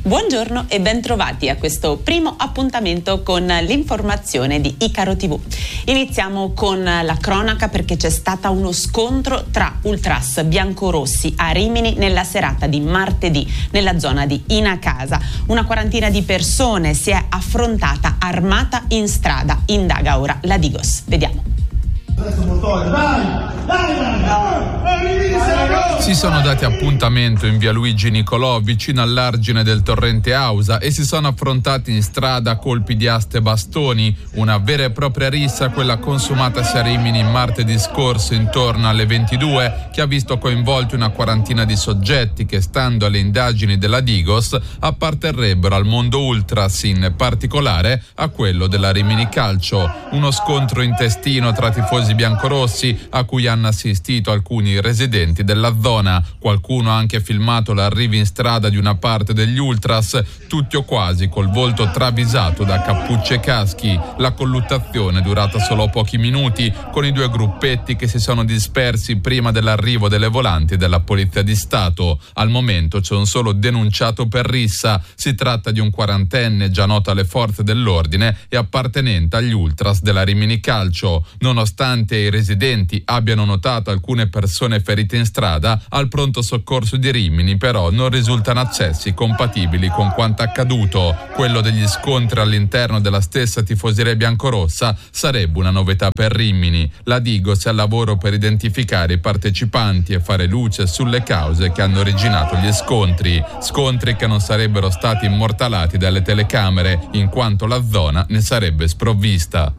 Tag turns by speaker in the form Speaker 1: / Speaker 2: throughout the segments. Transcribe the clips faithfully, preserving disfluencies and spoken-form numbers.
Speaker 1: Buongiorno e bentrovati a questo primo appuntamento con l'informazione di Icaro tivù. Iniziamo con la cronaca perché c'è stato uno scontro tra ultras biancorossi a Rimini nella serata di martedì nella zona di Inacasa. Una quarantina di persone si è affrontata armata in strada. Indaga ora la Digos. Vediamo.
Speaker 2: Si sono dati appuntamento in via Luigi Nicolò vicino all'argine del torrente Ausa e si sono affrontati in strada a colpi di aste e bastoni, una vera e propria rissa, quella consumatasi a Rimini martedì scorso intorno alle ventidue, che ha visto coinvolti una quarantina di soggetti che, stando alle indagini della Digos, apparterrebbero al mondo ultras, in particolare a quello della Rimini Calcio. Uno scontro intestino tra tifosi biancorossi a cui hanno assistito alcuni residenti della zona. Qualcuno ha anche filmato l'arrivo in strada di una parte degli ultras, tutti o quasi col volto travisato da cappucce e caschi. La colluttazione è durata solo pochi minuti, con i due gruppetti che si sono dispersi prima dell'arrivo delle volanti della Polizia di Stato. Al momento c'è un solo denunciato per rissa. Si tratta di un quarantenne già noto alle forze dell'ordine e appartenente agli ultras della Rimini Calcio. Nonostante i residenti abbiano notato alcune persone ferite in strada, al pronto soccorso di Rimini però non risultano accessi compatibili con quanto accaduto. Quello degli scontri all'interno della stessa tifoseria biancorossa sarebbe una novità per Rimini. La Digos è al lavoro per identificare i partecipanti e fare luce sulle cause che hanno originato gli scontri. Scontri che non sarebbero stati immortalati dalle telecamere, in quanto la zona ne sarebbe sprovvista.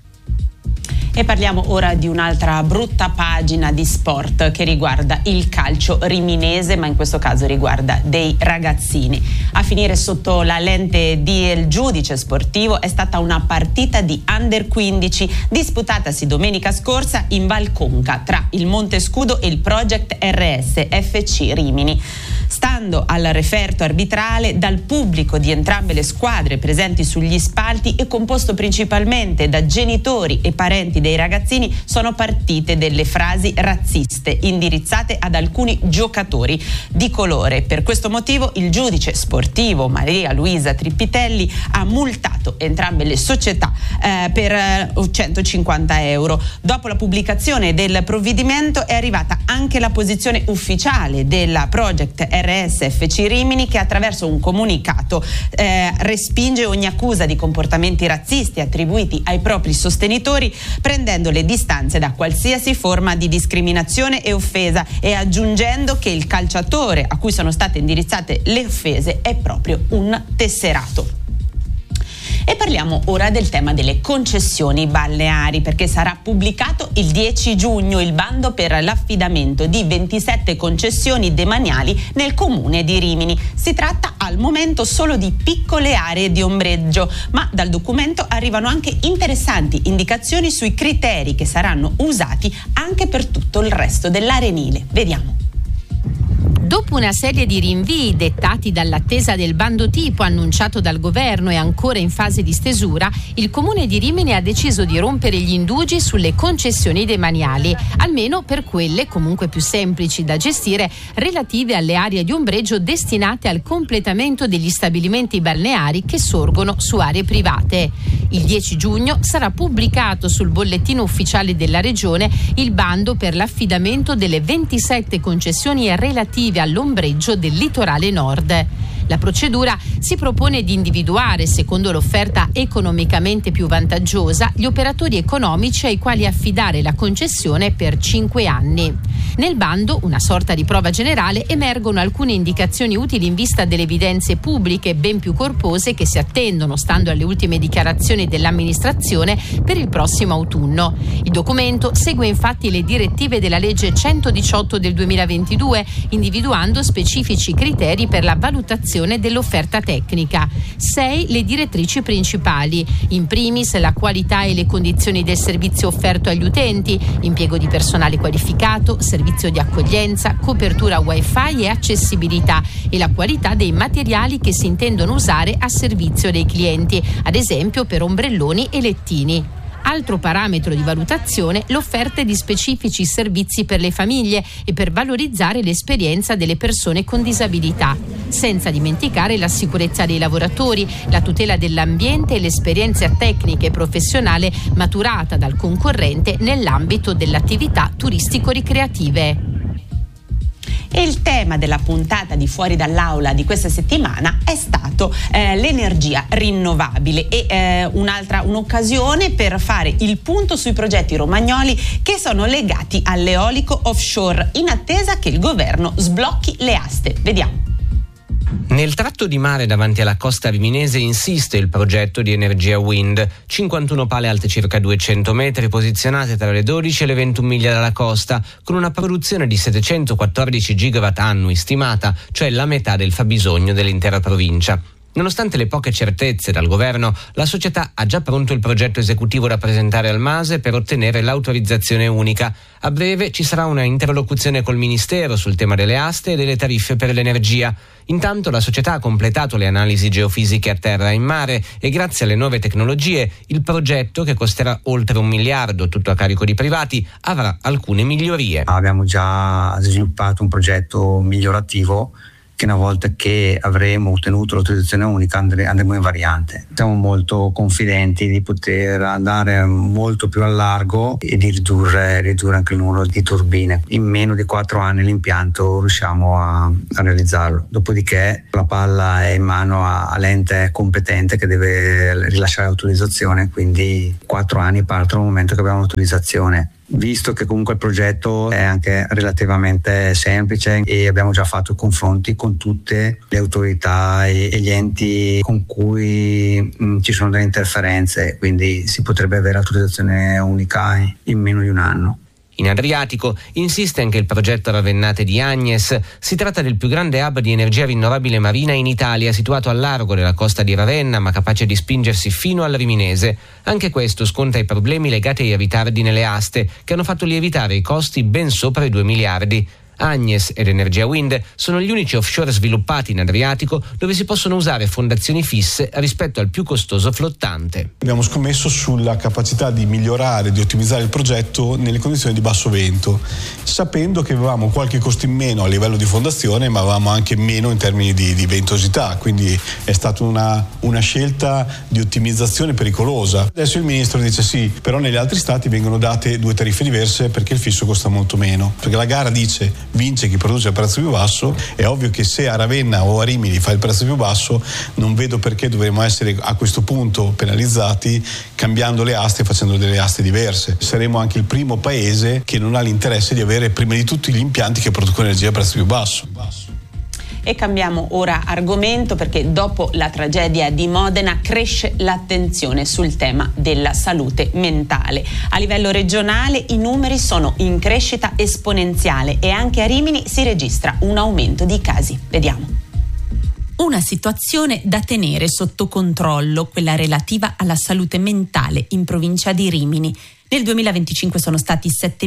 Speaker 1: E parliamo ora di un'altra brutta pagina di sport che riguarda il calcio riminese, ma in questo caso riguarda dei ragazzini. A finire sotto la lente del giudice sportivo è stata una partita di under quindici disputatasi domenica scorsa in Val Conca tra il Montescudo e il Project R S F C Rimini. Stando al referto arbitrale, dal pubblico di entrambe le squadre presenti sugli spalti e composto principalmente da genitori e parenti dei ragazzini, sono partite delle frasi razziste indirizzate ad alcuni giocatori di colore. Per questo motivo il giudice sportivo Maria Luisa Trippitelli ha multato entrambe le società eh, per eh, centocinquanta euro. Dopo la pubblicazione del provvedimento è arrivata anche la posizione ufficiale della Project R S F C Rimini, che attraverso un comunicato eh, respinge ogni accusa di comportamenti razzisti attribuiti ai propri sostenitori, prendendo le distanze da qualsiasi forma di discriminazione e offesa e aggiungendo che il calciatore a cui sono state indirizzate le offese è proprio un tesserato. E parliamo ora del tema delle concessioni balneari, perché sarà pubblicato il dieci giugno il bando per l'affidamento di ventisette concessioni demaniali nel comune di Rimini. Si tratta al momento solo di piccole aree di ombreggio, ma dal documento arrivano anche interessanti indicazioni sui criteri che saranno usati anche per tutto il resto dell'arenile. Vediamo.
Speaker 3: Dopo una serie di rinvii dettati dall'attesa del bando tipo annunciato dal governo e ancora in fase di stesura, il comune di Rimini ha deciso di rompere gli indugi sulle concessioni demaniali, almeno per quelle comunque più semplici da gestire, relative alle aree di ombreggio destinate al completamento degli stabilimenti balneari che sorgono su aree private. Il dieci giugno sarà pubblicato sul bollettino ufficiale della regione il bando per l'affidamento delle ventisette concessioni relative all'ombreggio del litorale nord. La procedura si propone di individuare, secondo l'offerta economicamente più vantaggiosa, gli operatori economici ai quali affidare la concessione per cinque anni. Nel bando, una sorta di prova generale, emergono alcune indicazioni utili in vista delle evidenze pubbliche ben più corpose che si attendono, stando alle ultime dichiarazioni dell'amministrazione, per il prossimo autunno. Il documento segue infatti le direttive della legge centodiciotto del duemilaventidue, individuando specifici criteri per la valutazione dell'offerta tecnica. Sei le direttrici principali: in primis la qualità e le condizioni del servizio offerto agli utenti, impiego di personale qualificato, servizio di accoglienza, copertura wifi e accessibilità, e la qualità dei materiali che si intendono usare a servizio dei clienti, ad esempio per ombrelloni e lettini. Altro parametro di valutazione, l'offerta di specifici servizi per le famiglie e per valorizzare l'esperienza delle persone con disabilità, senza dimenticare la sicurezza dei lavoratori, la tutela dell'ambiente e l'esperienza tecnica e professionale maturata dal concorrente nell'ambito delle attività turistico-ricreative.
Speaker 1: E il tema della puntata di Fuori dall'Aula di questa settimana è stato eh, l'energia rinnovabile e eh, un'altra un'occasione per fare il punto sui progetti romagnoli che sono legati all'eolico offshore, in attesa che il governo sblocchi le aste. Vediamo.
Speaker 4: Nel tratto di mare davanti alla costa riminese insiste il progetto di energia wind, cinquantuno pale alte circa duecento metri posizionate tra le dodici e le ventuno miglia dalla costa, con una produzione di settecentoquattordici gigawatt annui stimata, cioè la metà del fabbisogno dell'intera provincia. Nonostante le poche certezze dal governo, la società ha già pronto il progetto esecutivo da presentare al MASE per ottenere l'autorizzazione unica. A breve ci sarà una interlocuzione col Ministero sul tema delle aste e delle tariffe per l'energia. Intanto la società ha completato le analisi geofisiche a terra e in mare e grazie alle nuove tecnologie il progetto, che costerà oltre un miliardo, tutto a carico di privati, avrà alcune migliorie.
Speaker 5: Abbiamo già sviluppato un progetto migliorativo che una volta che avremo ottenuto l'autorizzazione unica andre, andremo in variante. Siamo molto confidenti di poter andare molto più a largo e di ridurre, ridurre anche il numero di turbine. In meno di quattro anni l'impianto riusciamo a, a realizzarlo. Dopodiché la palla è in mano a, all'ente competente che deve rilasciare l'autorizzazione, quindi quattro anni partono dal momento che abbiamo l'autorizzazione. Visto che comunque il progetto è anche relativamente semplice e abbiamo già fatto confronti con tutte le autorità e, e gli enti con cui mh, ci sono delle interferenze, quindi si potrebbe avere l'autorizzazione unica in, in meno di un anno.
Speaker 4: In Adriatico insiste anche il progetto Ravennate di Agnes. Si tratta del più grande hub di energia rinnovabile marina in Italia, situato al largo della costa di Ravenna, ma capace di spingersi fino al Riminese. Anche questo sconta i problemi legati ai ritardi nelle aste, che hanno fatto lievitare i costi ben sopra i due miliardi. Agnes ed Energia Wind sono gli unici offshore sviluppati in Adriatico dove si possono usare fondazioni fisse rispetto al più costoso flottante.
Speaker 6: Abbiamo scommesso sulla capacità di migliorare, di ottimizzare il progetto nelle condizioni di basso vento, sapendo che avevamo qualche costo in meno a livello di fondazione, ma avevamo anche meno in termini di, di ventosità, quindi è stata una, una scelta di ottimizzazione pericolosa. Adesso il ministro dice sì, però negli altri stati vengono date due tariffe diverse perché il fisso costa molto meno, perché la gara dice vince chi produce il prezzo più basso. È ovvio che se a Ravenna o a Rimini fa il prezzo più basso, non vedo perché dovremmo essere a questo punto penalizzati cambiando le aste e facendo delle aste diverse. Saremo anche il primo paese che non ha l'interesse di avere prima di tutto gli impianti che producono energia a prezzo più basso.
Speaker 1: E cambiamo ora argomento, perché dopo la tragedia di Modena cresce l'attenzione sul tema della salute mentale. A livello regionale i numeri sono in crescita esponenziale e anche a Rimini si registra un aumento di casi. Vediamo.
Speaker 7: Una situazione da tenere sotto controllo, quella relativa alla salute mentale in provincia di Rimini. Nel duemilaventicinque sono stati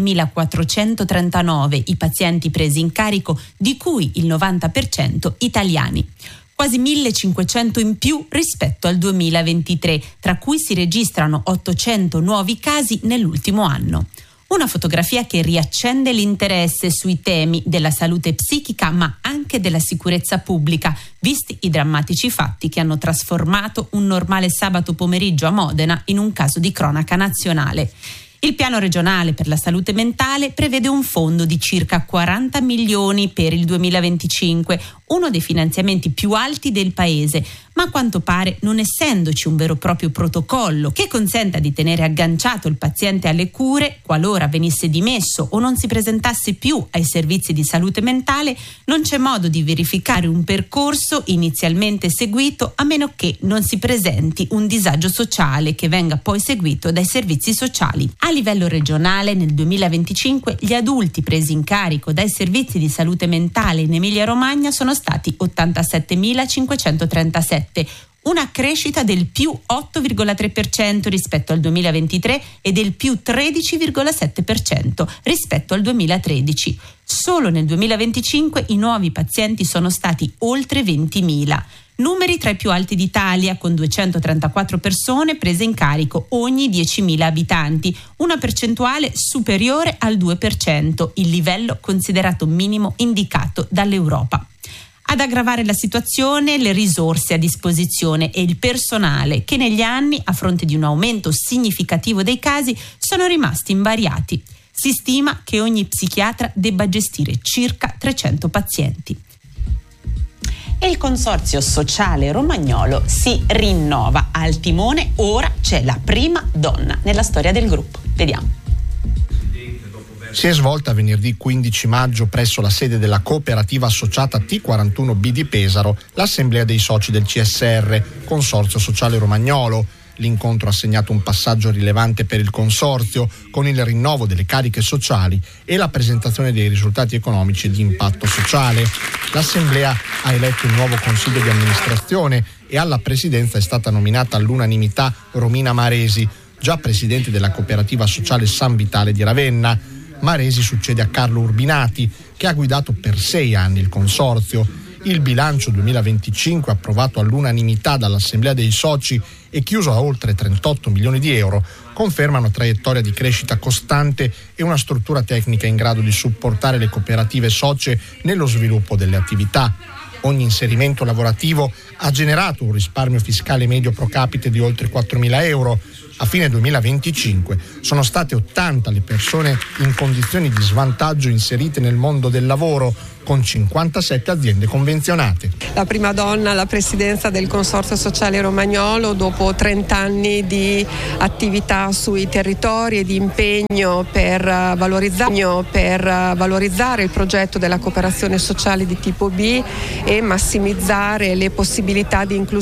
Speaker 7: settemilaquattrocentotrentanove i pazienti presi in carico, di cui il novanta per cento italiani. Quasi millecinquecento in più rispetto al duemilaventitré, tra cui si registrano ottocento nuovi casi nell'ultimo anno. Una fotografia che riaccende l'interesse sui temi della salute psichica, ma anche della sicurezza pubblica, visti i drammatici fatti che hanno trasformato un normale sabato pomeriggio a Modena in un caso di cronaca nazionale. Il piano regionale per la salute mentale prevede un fondo di circa quaranta milioni per il duemilaventicinque, uno dei finanziamenti più alti del paese, ma a quanto pare, non essendoci un vero e proprio protocollo che consenta di tenere agganciato il paziente alle cure, qualora venisse dimesso o non si presentasse più ai servizi di salute mentale, non c'è modo di verificare un percorso inizialmente seguito, a meno che non si presenti un disagio sociale che venga poi seguito dai servizi sociali. A livello regionale, nel duemilaventicinque, gli adulti presi in carico dai servizi di salute mentale in Emilia-Romagna sono stati ottantasettemilacinquecentotrentasette, una crescita del più otto virgola tre per cento rispetto al duemilaventitré e del più tredici virgola sette per cento rispetto al duemilatredici. Solo nel duemilaventicinque i nuovi pazienti sono stati oltre ventimila. Numeri tra i più alti d'Italia, con duecentotrentaquattro persone prese in carico ogni diecimila abitanti, una percentuale superiore al due per cento, il livello considerato minimo indicato dall'Europa. Ad aggravare la situazione, le risorse a disposizione e il personale che negli anni, a fronte di un aumento significativo dei casi, sono rimasti invariati. Si stima che ogni psichiatra debba gestire circa trecento pazienti.
Speaker 1: E il Consorzio Sociale Romagnolo si rinnova. Al timone ora c'è la prima donna nella storia del gruppo. Vediamo.
Speaker 8: Si è svolta venerdì quindici maggio presso la sede della cooperativa associata T quarantuno B di Pesaro l'assemblea dei soci del C S R, Consorzio Sociale Romagnolo. L'incontro ha segnato un passaggio rilevante per il consorzio con il rinnovo delle cariche sociali e la presentazione dei risultati economici di impatto sociale. L'assemblea ha eletto un nuovo consiglio di amministrazione e alla presidenza è stata nominata all'unanimità Romina Maresi, già presidente della cooperativa sociale San Vitale di Ravenna. Maresi succede a Carlo Urbinati, che ha guidato per sei anni il consorzio. Il bilancio duemilaventicinque, approvato all'unanimità dall'Assemblea dei soci e chiuso a oltre trentotto milioni di euro, conferma una traiettoria di crescita costante e una struttura tecnica in grado di supportare le cooperative socie nello sviluppo delle attività. Ogni inserimento lavorativo ha generato un risparmio fiscale medio pro capite di oltre quattromila euro. A fine duemilaventicinque sono state ottanta le persone in condizioni di svantaggio inserite nel mondo del lavoro, con cinquantasette aziende convenzionate.
Speaker 9: La prima donna alla presidenza del Consorzio Sociale Romagnolo dopo trenta anni di attività sui territori e di impegno per valorizzare, per valorizzare il progetto della cooperazione sociale di tipo B e massimizzare le possibilità di inclusione